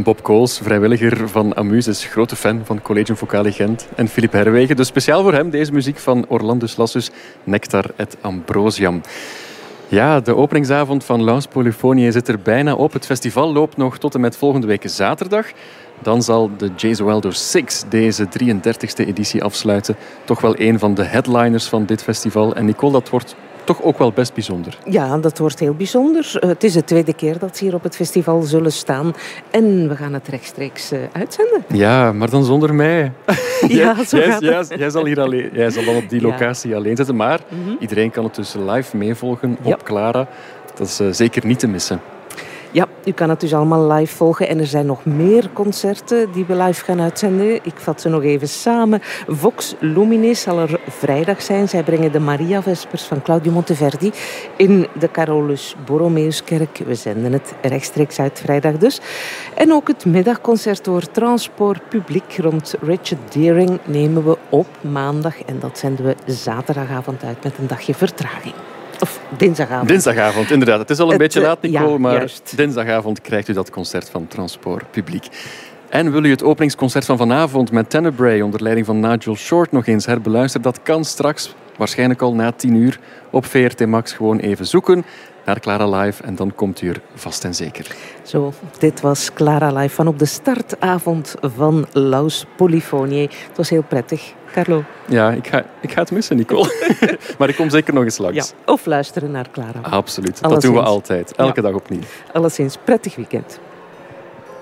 Bob Kools, vrijwilliger van Amuse, is grote fan van Collegium Vocale Gent. En Philippe Herwegen, dus speciaal voor hem deze muziek van Orlandus Lassus, Nectar et Ambrosiam. Ja, de openingsavond van Laus Polyphoniae zit er bijna op. Het festival loopt nog tot en met volgende week zaterdag. Dan zal de Gesualdo 6 deze 33e editie afsluiten. Toch wel een van de headliners van dit festival. En Nicole, dat wordt toch ook wel best bijzonder. Ja, dat wordt heel bijzonder. Het is de tweede keer dat ze hier op het festival zullen staan. En we gaan het rechtstreeks uitzenden. Ja, maar dan zonder mij. Ja, zo gaat het. Jij zal hier alleen, jij zal dan op die locatie alleen zitten. Maar iedereen kan het dus live meevolgen op Clara. Dat is zeker niet te missen. Ja, u kan het dus allemaal live volgen. En er zijn nog meer concerten die we live gaan uitzenden. Ik vat ze nog even samen. Vox Lumine zal er vrijdag zijn. Zij brengen de Maria-vespers van Claudio Monteverdi in de Carolus Borromeuskerk. We zenden het rechtstreeks uit vrijdag dus. En ook het middagconcert door Transport Publiek rond Richard Deering nemen we op maandag. En dat zenden we zaterdagavond uit met een dagje vertraging. Of dinsdagavond. Dinsdagavond, inderdaad. Het is al een beetje laat, Nicole, ja, maar juist. Dinsdagavond krijgt u dat concert van Transport Publiek. En wil u het openingsconcert van vanavond met Tenebrae onder leiding van Nigel Short nog eens herbeluisteren? Dat kan straks, waarschijnlijk al na 10 uur, op VRT Max gewoon even zoeken naar Clara Live en dan komt u er vast en zeker. Zo, dit was Clara Live van op de startavond van Laus Polyphoniae. Het was heel prettig. Carlo? Ja, ik ga het missen, Nicole. Maar ik kom zeker nog eens langs. Ja, of luisteren naar Clara. Absoluut, Alleszins. dat doen we altijd. Elke dag opnieuw. Alleszins, prettig weekend.